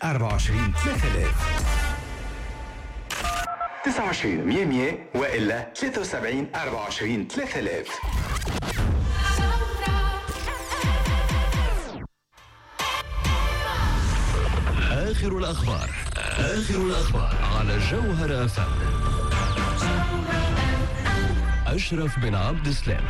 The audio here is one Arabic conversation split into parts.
24 3000 29 100 وإلا 73 24 3000. آخر الأخبار على جوهر FM. أشرف بن عبد السلام.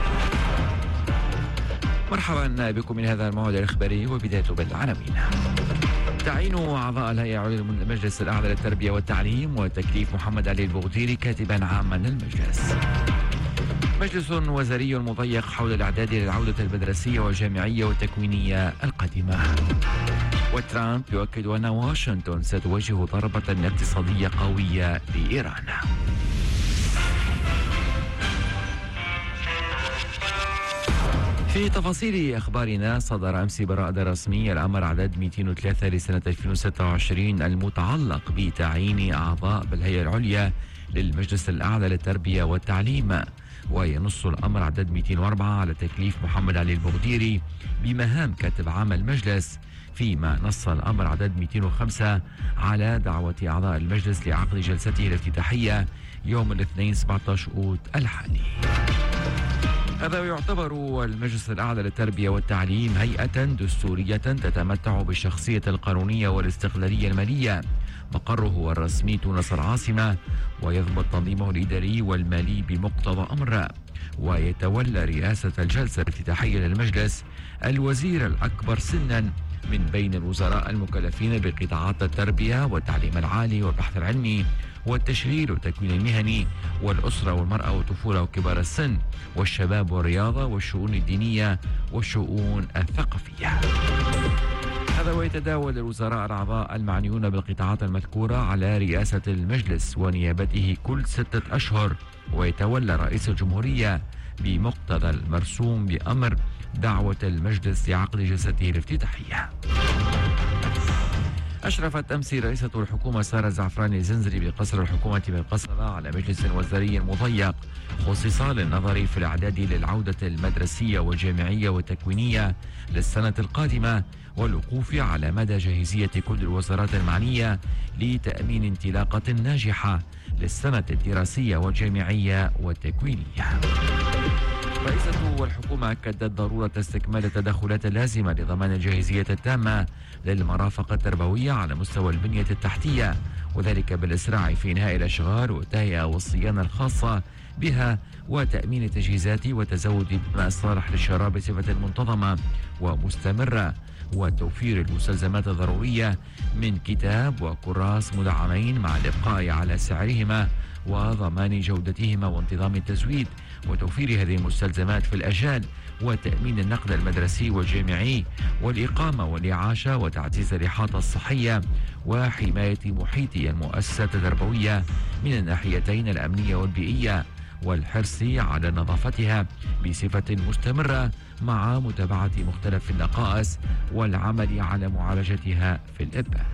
مرحبا بكم من هذا الموعد الإخباري، وبداية بالعناوين. تعيين أعضاء الهيئة العليا للمجلس الأعلى للتربية والتعليم وتكليف محمد علي البغديري كاتبا عاما للمجلس. مجلس وزاري مضيق حول الإعداد للعودة المدرسية والجامعية والتكوينية القادمة. وترامب يؤكد أن واشنطن ستواجه ضربة اقتصادية قوية لإيران. في تفاصيل أخبارنا، صدر أمس براءة رسمي الأمر عدد 203 لسنة 2026 المتعلق بتعيين أعضاء بالهيئة العليا للمجلس الأعلى للتربية والتعليم، وينص الأمر عدد 204 على تكليف محمد علي البغديري بمهام كاتب عام المجلس، فيما نص الأمر عدد 205 على دعوة أعضاء المجلس لعقد جلسته الافتتاحية يوم الاثنين 17 أوت الحالي. هذا يعتبر المجلس الأعلى للتربية والتعليم هيئة دستورية تتمتع بالشخصية القانونية والاستقلالية المالية، مقره الرسمي تونس العاصمة، ويضبط تنظيمه الإداري والمالي بمقتضى أمر. ويتولى رئاسة الجلسة الافتتاحية للمجلس الوزير الأكبر سنا من بين الوزراء المكلفين بقطاعات التربية والتعليم العالي والبحث العلمي والتشغيل والتكوين المهني والأسرة والمرأة والطفولة وكبار السن والشباب والرياضة والشؤون الدينية والشؤون الثقافية. هذا ويتداول الوزراء الأعضاء المعنيون بالقطاعات المذكورة على رئاسة المجلس ونيابته كل 6 أشهر، ويتولى رئيس الجمهورية بمقتضى المرسوم بأمر دعوة المجلس لعقد جلسته الافتتاحية. أشرفت أمس رئيسة الحكومة سارة الزعفراني الزنزري بقصر الحكومة بالقصبة على مجلس وزاري مضيق خصص للنظر في الإعداد للعودة المدرسية والجامعية والتكوينية للسنة القادمة، والوقوف على مدى جاهزية كل الوزارات المعنية لتأمين انطلاقة ناجحة للسنة الدراسية والجامعية والتكوينية. رئيسة والحكومة أكدت ضرورة استكمال التدخلات اللازمة لضمان الجاهزية التامة للمرافق التربوية على مستوى البنية التحتية، وذلك بالإسراع في إنهاء الأشغال والتهيئة والصيانة الخاصة بها وتأمين التجهيزات وتزود بماء الصالح للشراب بصفة منتظمة ومستمرة، وتوفير المستلزمات الضرورية من كتاب وكراس مدعمين مع الإبقاء على سعرهما وضمان جودتهما وانتظام التزويد، وتوفير هذه المستلزمات في الأجال، وتأمين النقل المدرسي والجامعي والإقامة والإعاشة، وتعزيز الإحاطة الصحية وحماية محيط المؤسسات التربوية من الناحيتين الأمنية والبيئية، والحرص على نظافتها بصفة مستمرة مع متابعة مختلف النقائص والعمل على معالجتها في الإبان.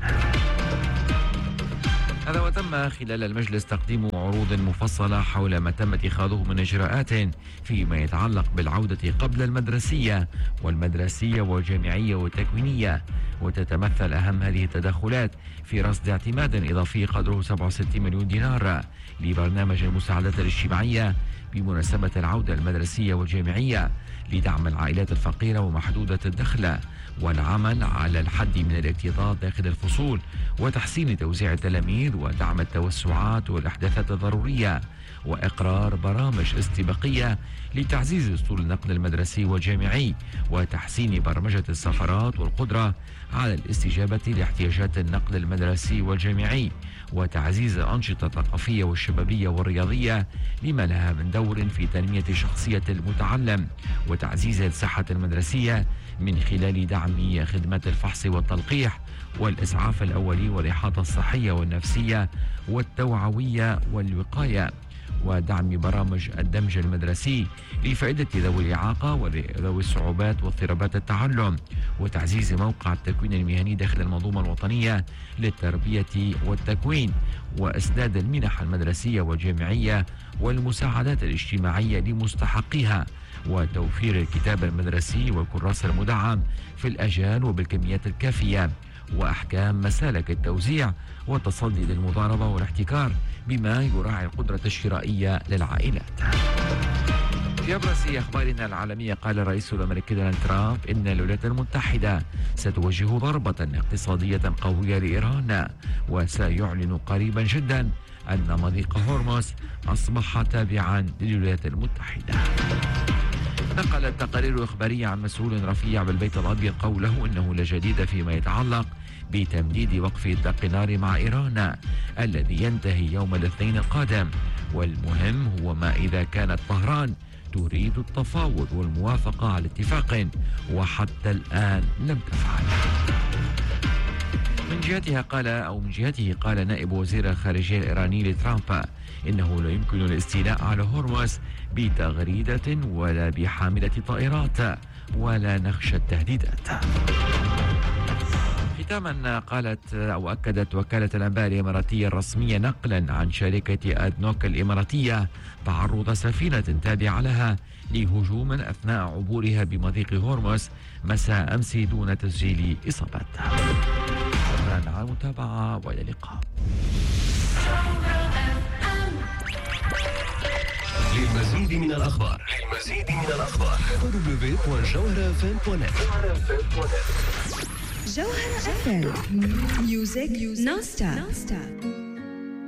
هذا وتم خلال المجلس تقديم عروض مفصلة حول ما تم اتخاذه من إجراءات فيما يتعلق بالعودة قبل المدرسية والمدرسية والجامعية والتكوينية، وتتمثل أهم هذه التدخلات في رصد اعتماد إضافي قدره 67 مليون دينار لبرنامج المساعدات الاجتماعية بمناسبة العودة المدرسية والجامعية لدعم العائلات الفقيرة ومحدودة الدخل، والعمل على الحد من الاكتظاظ داخل الفصول، وتحسين توزيع التلاميذ، ودعم التوسعات والإحداثات الضرورية، وإقرار برامج استباقية لتعزيز أسطول النقل المدرسي والجامعي، وتحسين برمجة السفارات والقدرة على الاستجابة لاحتياجات النقل المدرسي والجامعي، وتعزيز الأنشطة الثقافية والشبابية والرياضية لما لها من دور في تنمية شخصية المتعلم، وتعزيز الصحة المدرسية من خلال دعم خدمات الفحص والتلقيح والإسعاف الأولي والإحاطة الصحية والنفسية والتوعوية والوقاية، ودعم برامج الدمج المدرسي لفائدة ذوي الإعاقة وذوي الصعوبات واضطرابات التعلم، وتعزيز موقع التكوين المهني داخل المنظومة الوطنية للتربية والتكوين، وإسداد المنح المدرسية والجامعية والمساعدات الاجتماعية لمستحقيها، وتوفير الكتاب المدرسي والكراس المدعم في الأجال وبالكميات الكافية، وأحكام مسالك التوزيع والتصدي للمضاربة والاحتكار بما يراعي القدرة الشرائية للعائلات. في أبرز أخبارنا العالمية قال الرئيس الأمريكي دونالد ترامب إن الولايات المتحدة ستوجه ضربة اقتصادية قوية لإيران، وسيعلن قريبا جدا أن مضيق هرمز أصبح تابعا للولايات المتحدة. نقلت تقارير إخبارية عن مسؤول رفيع بالبيت الأبيض قوله إنه لا جديد فيما يتعلق بتمديد وقف إطلاق النار مع إيران الذي ينتهي يوم الاثنين القادم، والمهم هو ما إذا كانت طهران تريد التفاوض والموافقة على اتفاق وحتى الآن لم تفعل. من جهته قال نائب وزير الخارجية الإيراني لترامب إنه لا يمكن الاستيلاء على هرمز بتغريدة ولا بحاملة طائرات ولا نخشى التهديدات. ختاما أكدت وكالة الأنباء الإماراتية الرسمية نقلا عن شركة أدنوك الإماراتية تعرض سفينة تابعة لها لهجوم أثناء عبورها بمضيق هرمز مساء أمس دون تسجيل إصابات. شكرا على المتابعة وإلى اللقاء. للمزيد من الأخبار www.jawharafm.net. جوهرة FM Music Non-Stop.